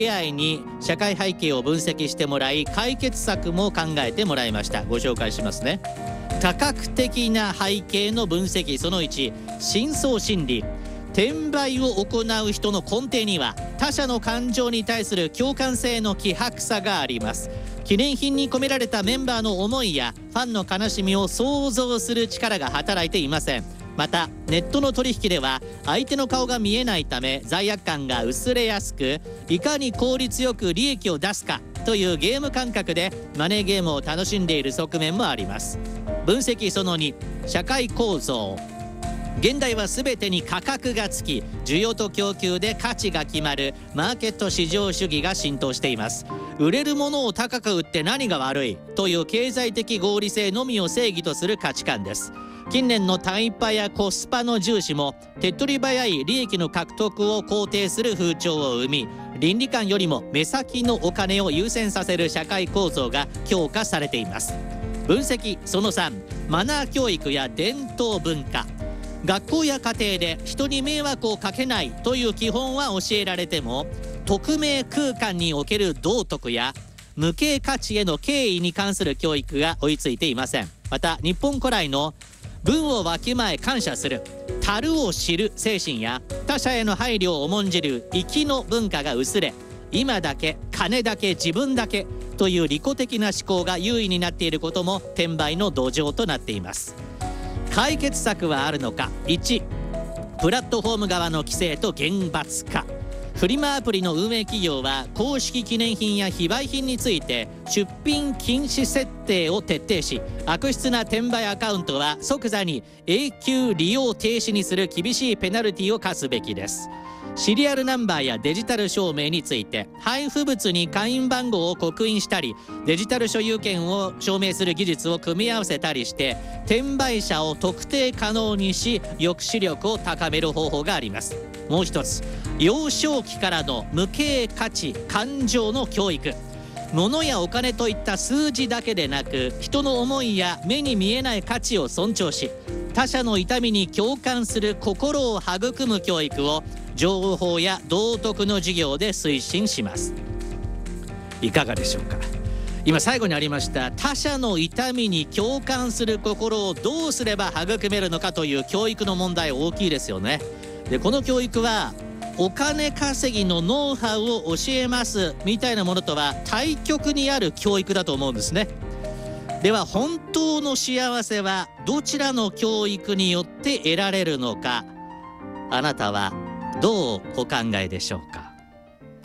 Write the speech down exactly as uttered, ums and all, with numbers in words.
エーアイ に社会背景を分析してもらい、解決策も考えてもらいました。ご紹介しますね。多角的な背景の分析。そのいち、深層心理。転売を行う人の根底には他者の感情に対する共感性の希薄さがあります。記念品に込められたメンバーの思いやファンの悲しみを想像する力が働いていません。またネットの取引では相手の顔が見えないため罪悪感が薄れやすく、いかに効率よく利益を出すかというゲーム感覚でマネーゲームを楽しんでいる側面もあります。分析そのに、社会構造。現代は全てに価格がつき、需要と供給で価値が決まるマーケット市場主義が浸透しています。売れるものを高く売って何が悪いという経済的合理性のみを正義とする価値観です。近年のタイパやコスパの重視も手っ取り早い利益の獲得を肯定する風潮を生み、倫理観よりも目先のお金を優先させる社会構造が強化されています。分析そのさん、マナー教育や伝統文化。学校や家庭で人に迷惑をかけないという基本は教えられても、匿名空間における道徳や無形価値への敬意に関する教育が追いついていません。また日本古来の分をわきまえ感謝する、足を知る精神や他者への配慮を重んじる粋の文化が薄れ、今だけ金だけ自分だけという利己的な思考が優位になっていることも転売の土壌となっています。解決策はあるのか。いち、プラットフォーム側の規制と厳罰化。フリマアプリの運営企業は公式記念品や非売品について出品禁止設定を徹底し、悪質な転売アカウントは即座に永久利用停止にする厳しいペナルティを課すべきです。シリアルナンバーやデジタル証明について配布物に会員番号を刻印したり、デジタル所有権を証明する技術を組み合わせたりして転売者を特定可能にし、抑止力を高める方法があります。もう一つ、幼少期からの無形価値感情の教育。物やお金といった数字だけでなく、人の思いや目に見えない価値を尊重し、他者の痛みに共感する心を育む教育を情報や道徳の授業で推進します。いかがでしょうか。今最後にありました他者の痛みに共感する心をどうすれば育めるのかという教育の問題大きいですよね。でこの教育はお金稼ぎのノウハウを教えますみたいなものとは対極にある教育だと思うんですね。では本当の幸せはどちらの教育によって得られるのか、あなたはどうお考えでしょうか。